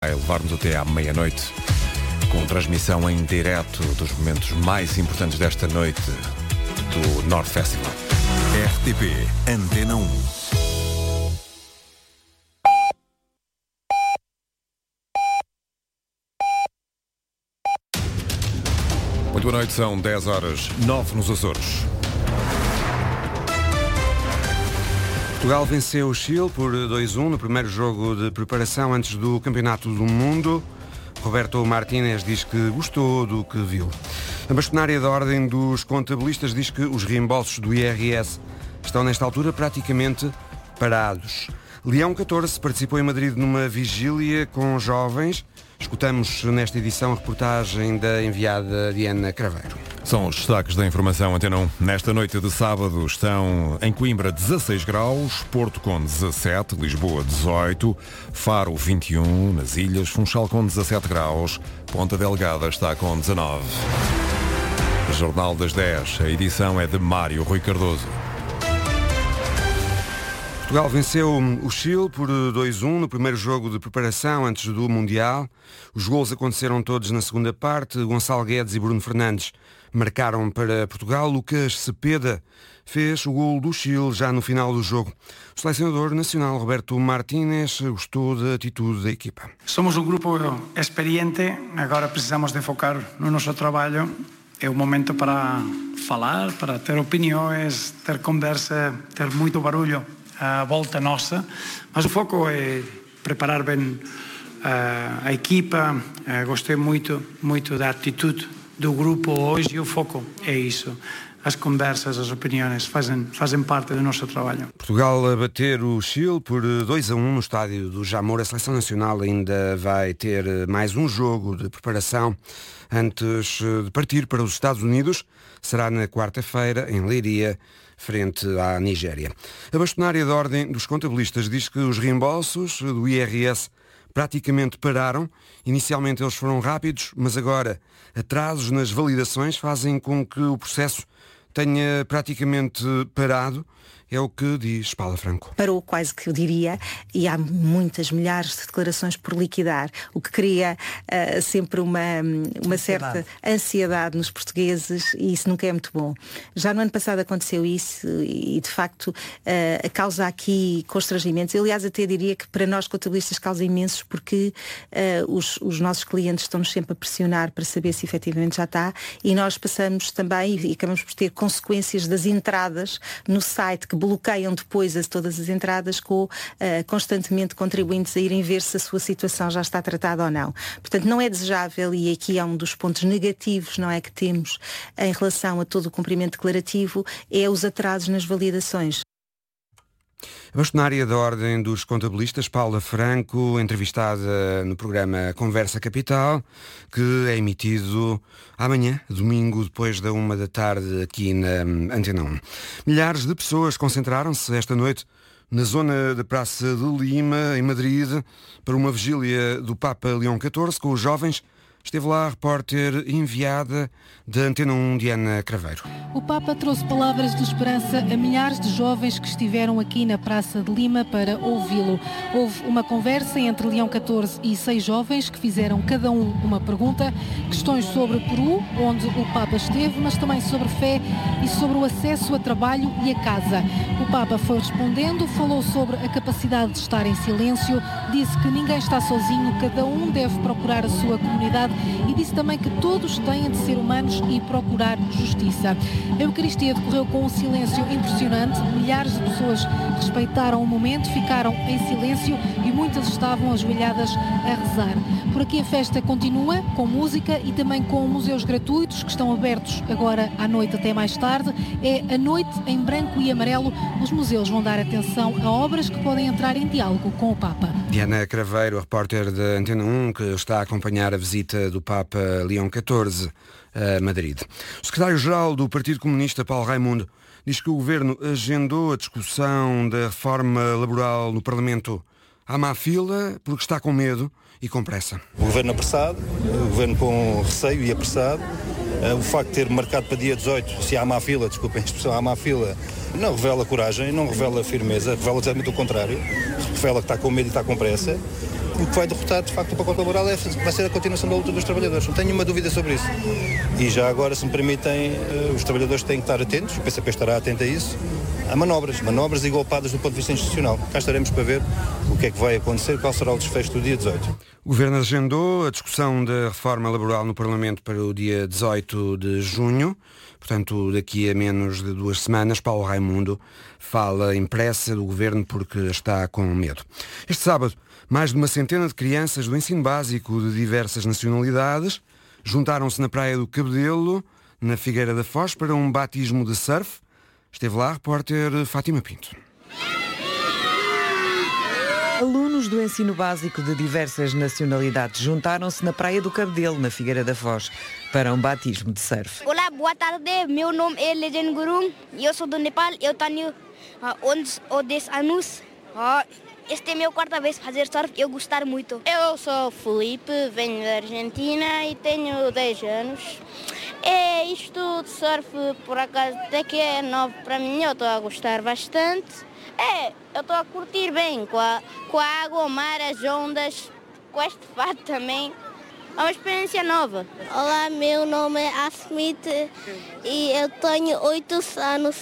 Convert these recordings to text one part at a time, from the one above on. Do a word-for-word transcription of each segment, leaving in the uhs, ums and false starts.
vai levar-nos até à meia-noite, com transmissão em direto dos momentos mais importantes desta noite do North Festival. R T P Antena um. Muito boa noite, são dez horas, nove nos Açores. Portugal venceu o Chile por dois a um no primeiro jogo de preparação antes do Campeonato do Mundo. Roberto Martínez diz que gostou do que viu. A bastonária da Ordem dos Contabilistas diz que os reembolsos do I R S estão nesta altura praticamente parados. Leão catorze participou em Madrid numa vigília com jovens. Escutamos nesta edição a reportagem da enviada Diana Craveiro. São os destaques da informação Antena um. Nesta noite de sábado estão em Coimbra dezasseis graus, Porto com dezassete, Lisboa dezoito, Faro vinte e um, nas Ilhas, Funchal com dezassete graus, Ponta Delgada está com dezanove. Jornal das dez, a edição é de Mário Rui Cardoso. Portugal venceu o Chile por dois a um no primeiro jogo de preparação antes do Mundial. Os golos aconteceram todos na segunda parte. Gonçalo Guedes e Bruno Fernandes marcaram para Portugal. Lucas Cepeda fez o golo do Chile já no final do jogo. O selecionador nacional Roberto Martínez gostou da atitude da equipa. Somos um grupo experiente, agora precisamos de focar no nosso trabalho. É o momento para falar, para ter opiniões, ter conversa, ter muito barulho à volta nossa, mas o foco é preparar bem uh, a equipa. Uh, gostei muito, muito da atitude do grupo hoje e o foco é isso. As conversas, as opiniões fazem, fazem parte do nosso trabalho. Portugal a bater o Chile por dois a um no estádio do Jamor. A Seleção Nacional ainda vai ter mais um jogo de preparação antes de partir para os Estados Unidos. Será na quarta-feira, em Leiria, frente à Nigéria. A bastonária da Ordem dos Contabilistas diz que os reembolsos do I R S praticamente pararam. Inicialmente eles foram rápidos, mas agora atrasos nas validações fazem com que o processo tenha praticamente parado. É o que diz Paula Franco. Parou quase que eu diria, e há muitas, milhares de declarações por liquidar, o que cria uh, sempre uma, uma certa ansiedade nos portugueses, e isso nunca é muito bom. Já no ano passado aconteceu isso e de facto uh, causa aqui constrangimentos. Eu, aliás, até diria que para nós contabilistas causa imensos, porque uh, os, os nossos clientes estão-nos sempre a pressionar para saber se efetivamente já está, e nós passamos também e acabamos por ter consequências das entradas no site que bloqueiam depois as, todas as entradas, com uh, constantemente contribuintes a irem ver se a sua situação já está tratada ou não. Portanto, não é desejável, e aqui é um dos pontos negativos, não é, que temos em relação a todo o cumprimento declarativo, é os atrasos nas validações. A bastonária da Ordem dos Contabilistas, Paula Franco, entrevistada no programa Conversa Capital, que é emitido amanhã, domingo, depois da uma da tarde, aqui na Antena um. Milhares de pessoas concentraram-se esta noite na zona da Praça de Lima, em Madrid, para uma vigília do Papa Leão catorze com os jovens. Esteve lá a repórter enviada da Antena um, Diana Craveiro. O Papa trouxe palavras de esperança a milhares de jovens que estiveram aqui na Praça de Lima para ouvi-lo. Houve uma conversa entre Leão catorze e seis jovens que fizeram cada um uma pergunta, questões sobre Peru, onde o Papa esteve, mas também sobre fé e sobre o acesso a trabalho e a casa. O Papa foi respondendo, falou sobre a capacidade de estar em silêncio, disse que ninguém está sozinho, cada um deve procurar a sua comunidade, e disse também que todos têm de ser humanos e procurar justiça. A Eucaristia decorreu com um silêncio impressionante, milhares de pessoas respeitaram o momento, ficaram em silêncio e muitas estavam ajoelhadas a rezar. Por aqui a festa continua, com música e também com museus gratuitos que estão abertos agora à noite até mais tarde. É a noite em branco e amarelo. Os museus vão dar atenção a obras que podem entrar em diálogo com o Papa. Diana Craveiro, repórter da Antena um, que está a acompanhar a visita do Papa Leão catorze a Madrid. O secretário-geral do Partido Comunista, Paulo Raimundo, diz que o Governo agendou a discussão da reforma laboral no Parlamento à má fila porque está com medo e com pressa. O Governo apressado, o Governo com receio e apressado. O facto de ter marcado para dia dezoito, se há má fila, desculpem a expressão, há má fila, não revela coragem, não revela firmeza, revela exatamente o contrário, revela que está com medo e está com pressa. o que vai derrotar, de facto, o pacote laboral é, vai ser a continuação da luta dos trabalhadores. Não tenho nenhuma dúvida sobre isso. E já agora, se me permitem, os trabalhadores têm que estar atentos, o P C P estará atento a isso, a manobras, manobras e golpadas do ponto de vista institucional. Cá estaremos para ver o que é que vai acontecer, qual será o desfecho do dia dezoito. O Governo agendou a discussão da reforma laboral no Parlamento para o dia dezoito de junho. Portanto, daqui a menos de duas semanas, Paulo Raimundo fala em pressa do Governo porque está com medo. Este sábado, mais de uma centena de crianças do ensino básico de diversas nacionalidades juntaram-se na Praia do Cabedelo, na Figueira da Foz, para um batismo de surf. Esteve lá a repórter Fátima Pinto. Alunos do ensino básico de diversas nacionalidades juntaram-se na Praia do Cabedelo, na Figueira da Foz, para um batismo de surf. Olá, boa tarde. Meu nome é Legend Gurung. Eu sou do Nepal. Eu tenho uh, onze ou dez anos. Uh, Este é a minha quarta vez fazer surf e eu gostar muito. Eu sou Felipe, venho da Argentina e tenho dez anos. É isto de surf, por acaso, até que é novo para mim, eu estou a gostar bastante. É, eu estou a curtir bem com a, com a água, o mar, as ondas, com este fato também. É uma experiência nova. Olá, meu nome é Asmit e eu tenho oito anos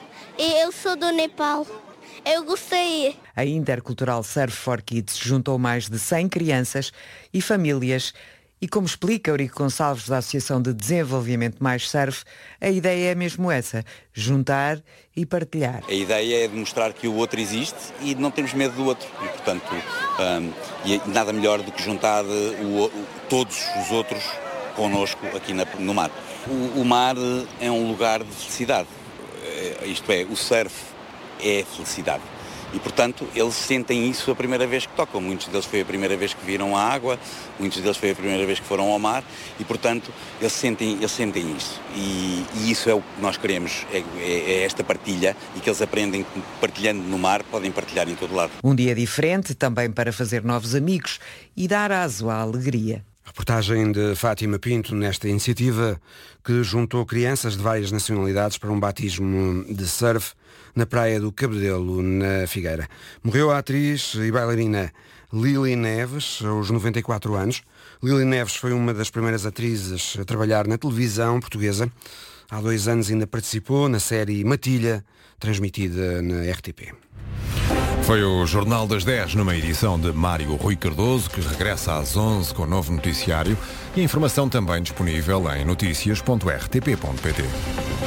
e eu sou do Nepal. Eu gostei. A Intercultural Surf for Kids juntou mais de cem crianças e famílias e, como explica Eurico Gonçalves da Associação de Desenvolvimento Mais Surf, a ideia é mesmo essa, juntar e partilhar. A ideia é demonstrar que o outro existe e não temos medo do outro. E, portanto, um, e nada melhor do que juntar o, o, todos os outros connosco aqui na, no mar. O, o mar é um lugar de felicidade. Isto é, o surf é felicidade. E, portanto, eles sentem isso a primeira vez que tocam. Muitos deles foi a primeira vez que viram a água, muitos deles foi a primeira vez que foram ao mar e, portanto, eles sentem, eles sentem isso. E, e isso é o que nós queremos, é, é, é esta partilha e que eles aprendem que partilhando no mar podem partilhar em todo lado. Um dia diferente também para fazer novos amigos e dar aso à alegria. Reportagem de Fátima Pinto nesta iniciativa que juntou crianças de várias nacionalidades para um batismo de surf na Praia do Cabedelo, na Figueira. Morreu a atriz e bailarina Lili Neves, aos noventa e quatro anos. Lili Neves foi uma das primeiras atrizes a trabalhar na televisão portuguesa. Há dois anos ainda participou na série Matilha, transmitida na R T P. Foi o Jornal das dez, numa edição de Mário Rui Cardoso, que regressa às onze com o novo noticiário e a informação também disponível em noticias ponto r t p ponto p t.